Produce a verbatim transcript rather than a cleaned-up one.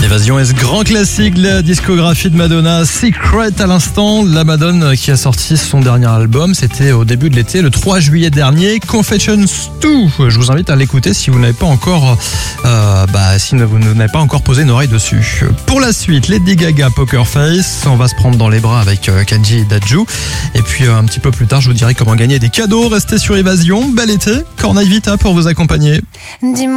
Évasion est ce grand classique de la discographie de Madonna, Secret à l'instant. La Madonna qui a sorti son dernier album, c'était au début de l'été, le trois juillet dernier, Confessions deux. Je vous invite à l'écouter si vous n'avez pas encore, euh, bah, si vous n'avez pas encore posé une oreille dessus. Pour la suite, Lady Gaga, Poker Face. On va se prendre dans les bras avec euh, Kenji et Dadju. Et puis euh, un petit peu plus tard, je vous dirai comment gagner des cadeaux. Restez sur Évasion. Bel été. Corneille Vita pour vous accompagner. Dis-moi.